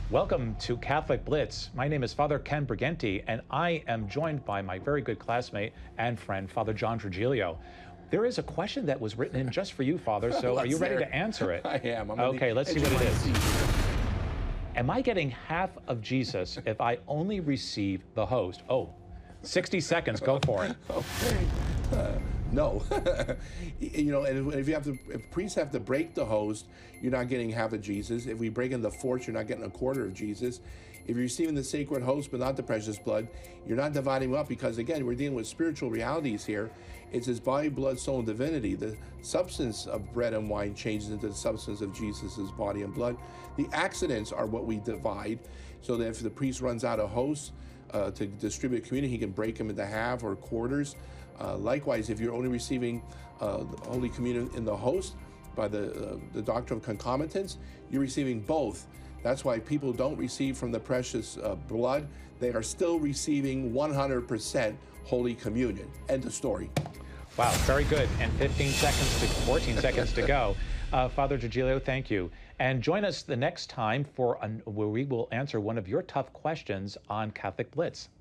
Welcome to Catholic Blitz. My name is Father Ken Briganti, and I am joined by my very good classmate and friend, Father John Trigilio. There is a question that was written in just for you, Father, so are you ready to answer it? I am. Okay, let's see what it is. Am I getting half of Jesus if I only receive the host? Oh, 60 seconds, go for it. Okay. No. And if priests have to break the host, you're not getting half of Jesus. If we break in the fourth, you're not getting a quarter of Jesus. If you're receiving the sacred host but not the precious blood, you're not dividing them up, because again, we're dealing with spiritual realities here. It's his body, blood, soul, and divinity. The substance of bread and wine changes into the substance of Jesus' body and blood. The accidents are what we divide, so that if the priest runs out of hosts to distribute communion, he can break them into half or quarters. Likewise, if you're only receiving Holy Communion in the host by the doctrine of concomitance, you're receiving both. That's why people don't receive from the precious blood. They are still receiving 100% Holy Communion. End of story. Wow, very good. And 14 seconds to go. Father Trigilio, thank you. And join us the next time where we will answer one of your tough questions on Catholic Blitz.